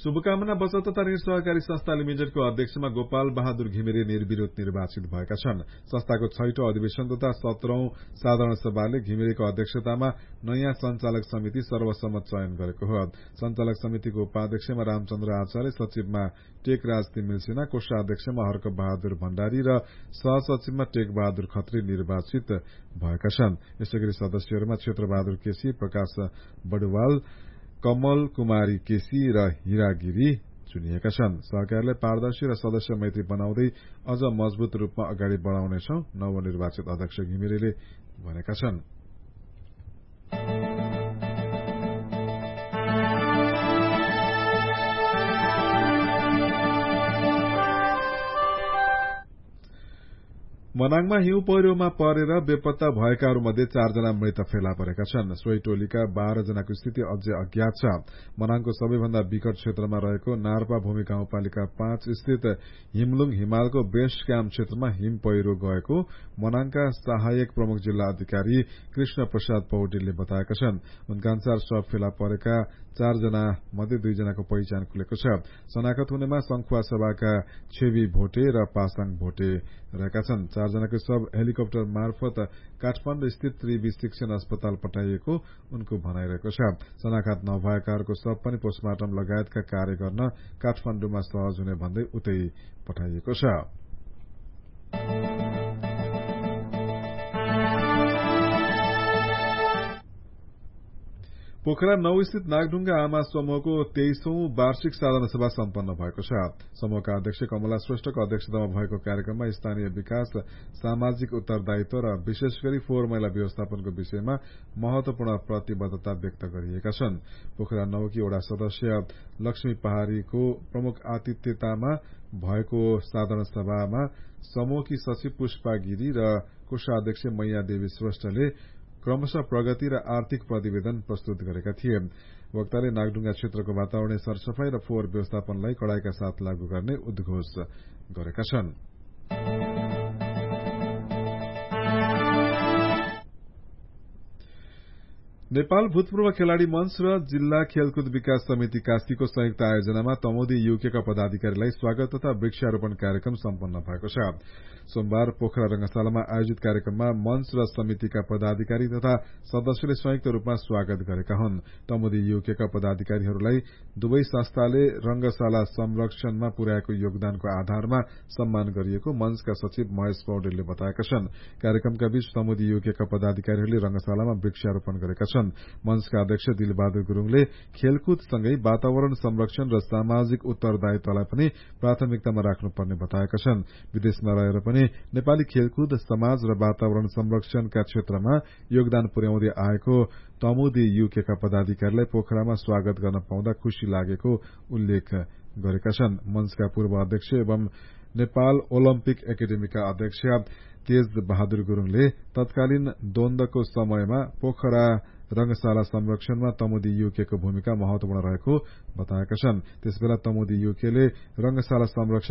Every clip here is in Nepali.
शुभकामना बचत तथा ऋण सहकारी संस्था लिमिटेडको अध्यक्षमा गोपाल बहादुर घिमिरे निर्विरोध निर्वाचित भएका छन्। संस्थाको 6औं अधिवेशन तथा 17औं साधारण सभाले घिमिरेको अध्यक्षतामा नयाँ संचालक समिति सर्वसम्मत चयन गरेको हो। संचालक समितिको उपाध्यक्षमा रामचन्द्र आचार्य, सचिवमा टेकराज तिमिल सिन्हा, कोषाध्यक्षमा हर्क बहादुर भण्डारी र सहसचिवमा टेक बहादुर खत्री निर्वाचित भएका छन्। यसैगरी सदस्यहरूमा क्षेत्रबहादुर केसी, प्रकाश बडुवाल, कमल कुमारी केसी र हिरा गिरी चुनिएका छन्। सरकारले पारदर्शी र सदस्य मैत्री बनाउँदै अझ मजबूत रूपमा अगाडि बढ़ाउनेछौ, नवनिर्वाचित अध्यक्ष घिमिरेले भनेका छन्। मनाङमा हिउँ पहिरोमा परेर बेपत्ता भएकाहरूमध्ये 4 जना मृत फेला परेका छन्। सोही टोलीका 12 जनाको स्थिति अझै अज्ञात छ। मनाङको सबैभन्दा विकट क्षेत्रमा रहेको नार्पा भूमि गाउँपालिका 5 स्थित हिमलुङ हिमालको बेस क्याम्प क्षेत्रमा हिम पहिरो गएको मनाङका सहायक प्रमुख जिल्ला अधिकारी कृष्ण प्रसाद पौडेलले बताएका छन्। उनका अनुसार सब फेला परेका 4 जना मध्ये 2 जनाको पहिचान खुलेको छ। शनाखत हुनेमा संखुवा सभाका छेवी भोटे र पासाङ भोटे रहेका छन्। 4 जनाको शव हेलिकप्टर मार्फत काठमाण्डु स्थित त्रिवी शिक्षण अस्पताल पठाइएको उनको भनाइरहेको छ। शनाखत नभएकाहरूको शव पनि पोस्टमार्टम लगायतका कार्य गर्न काठमाण्डुमा सहज हुने भन्दै उतै पठाइएको छ। पोखरा 9 स्थित नागढुङ्गा आमा समूहको 23औं वार्षिक साधारण सभा सम्पन्न भएको छ। समूहका अध्यक्ष कमला श्रेष्ठको अध्यक्षतामा भएको कार्यक्रममा स्थानीय विकास, सामाजिक उत्तरदायित्व र विशेष गरी फोहोर मैला व्यवस्थापनको विषयमा महत्वपूर्ण प्रतिबद्धता व्यक्त गरिएका छन्। पोखरा 9 की वडा सदस्य लक्ष्मी पहाड़ीको प्रमुख आतिथ्यतामा भएको साधारण सभामा समूहकी सचिव पुष्पा गिरी र कोषाध्यक्ष मैया देवी श्रेष्ठले क्रमशः प्रगति र आर्थिक प्रतिवेदन प्रस्तुत गरेका थिए। वक्ताले नागढुङ्गा क्षेत्रको वातावरणीय सरसफाई र फोहोर व्यवस्थापनलाई कड़ाईका साथ लागू गर्ने उद्घोष गरेका छन्। नेपाल भूतपूर्व खेलाड़ी मंच र जिल्ला खेलकुद विकास समिति कास्कीको संयुक्त आयोजनामा तमोदी युकेका पदाधिकारीलाई स्वागत तथा वृक्षारोपण कार्यक्रम सम्पन्न भएको छ। सोमबार पोखरा रंगशालामा आयोजित कार्यक्रममा मंच र समितिका पदाधिकारी तथा सदस्यले संयुक्त रूपमा स्वागत गरेका हुन्। तमोदी युकेका पदाधिकारीहरूलाई दुवै संस्थाले रंगशाला संरक्षणमा पुर्याएको योगदानको आधारमा सम्मान गरिएको मंचका सचिव महेश पौडेलले बताएका छन्। कार्यक्रमका बीच तमोदी युकेका पदाधिकारीहरूले रंगशालामा वृक्षारोपण गरेका छन्। मंचका अध्यक्ष दिलबहादुर गुरूङले खेलकुदसँगै वातावरण संरक्षण र सामाजिक उत्तरदायित्वलाई पनि प्राथमिकतामा राख्नुपर्ने बताएका छन्। विदेशमा रहेर पनि नेपाली खेलकुद, समाज र वातावरण संरक्षणका क्षेत्रमा योगदान पुर्याउँदै आएको तमोदी युकेका पदाधिकारीलाई पोखरामा स्वागत गर्न पाउँदा खुशी लागेको उल्लेख गरेका छन्। मंचका पूर्व अध्यक्ष एवं नेपाल ओलम्पिक एकाडेमीका अध्यक्ष तेज बहादुर गुरूङले तत्कालीन द्वन्द्वको समयमा पोखरा रंगशाला संरक्षणमा तमोदी युकेको भूमिका महत्वपूर्ण रहेको बताएका छन्। त्यसबेला तमोदी युकेले रंगशाला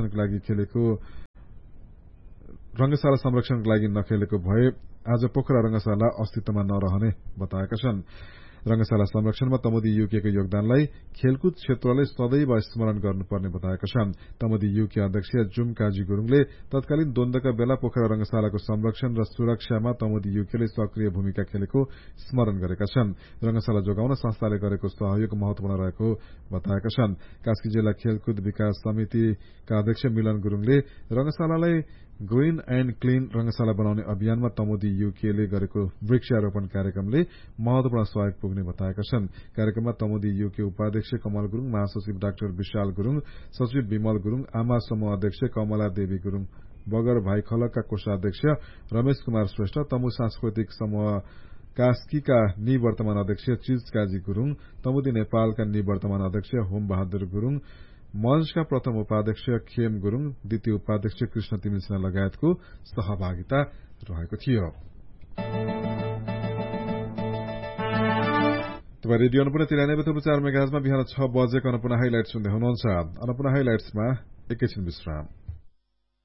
संरक्षणको लागि नखेलेको भए आज पोखरा रंगशाला अस्तित्वमा नरहने बताएका छन्। रंगशाला संरक्षणमा तमोदी युकेको योगदानलाई खेलकुद क्षेत्रले सदैव स्मरण गर्नुपर्ने बताएका छन्। तमोदी युके अध्यक्ष जुम काजी गुरूङले तत्कालीन द्वन्द्वका बेला पोखरा रंगशालाको संरक्षण र सुरक्षामा तमोदी युकेले सक्रिय भूमिका खेलेको स्मरण गरेका छन्। रंगशाला जोगाउन संस्थाले गरेको सहयोग महत्वपूर्ण रहेको बताएका छन्। कास्की जिल्ला खेलकुद विकास समितिका अध्यक्ष मिलन गुरूङले रंगशालालाई ग्रीन एण्ड क्लीन रंगशाला बनाउने अभियानमा तमोदी युकेले गरेको वृक्षारोपण कार्यक्रमले महत्वपूर्ण सहयोग पुग्ने बताएका छन्। कार्यक्रममा तमोदी युके उपाध्यक्ष कमल गुरूङ, महासचिव डाक्टर विशाल गुरूङ, सचिव विमल गुरूङ, आमा समूह अध्यक्ष कमला देवी गुरूङ, बगर भाइ खलकका कोषाध्यक्ष रमेश कुमार श्रेष्ठ, तमु सांस्कृतिक समूह कास्कीका निवर्तमान अध्यक्ष चिज काजी गुरूङ, तमुदी नेपालका निवर्तमान अध्यक्ष होम बहादुर गुरूङ, मंचका प्रथम उपाध्यक्ष खेम गुरूङ, द्वितीय उपाध्यक्ष कृष्ण तिमिल सिन्हा लगायतको सहभागिता रहेको थियो। तपाईँ रेडियो अन्नपूर्ण 93.4 मेगाहर्जमा बिहान 6 बजेको अन्नपूर्ण हाइलाइट सुन्दै हुनुहुन्छ। अन्नपूर्ण हाइलाइट्समा एकैछिन विश्राम।